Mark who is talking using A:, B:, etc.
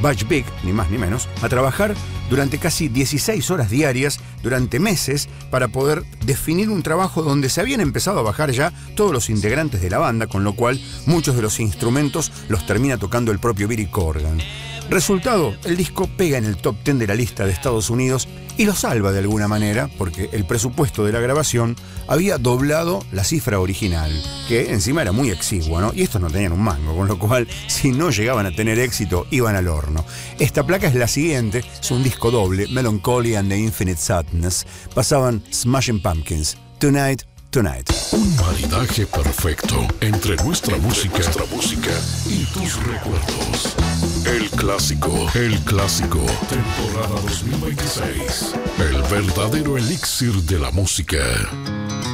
A: Butch Vig, ni más ni menos, a trabajar durante casi 16 horas diarias, durante meses, para poder definir un trabajo donde se habían empezado a bajar ya todos los integrantes de la banda, con lo cual muchos de los instrumentos los termina tocando el propio Billy Corgan. Resultado, el disco pega en el top 10 de la lista de Estados Unidos y lo salva de alguna manera porque el presupuesto de la grabación había doblado la cifra original, que encima era muy exigua, ¿no? Y estos no tenían un mango, con lo cual, si no llegaban a tener éxito, iban al horno. Esta placa es la siguiente, es un disco doble, Melancholy and the Infinite Sadness. Pasaban Smashing Pumpkins, Tonight, Tonight.
B: Un maridaje perfecto entre nuestra música y tus recuerdos. El clásico, temporada 2026. El verdadero elixir de la música.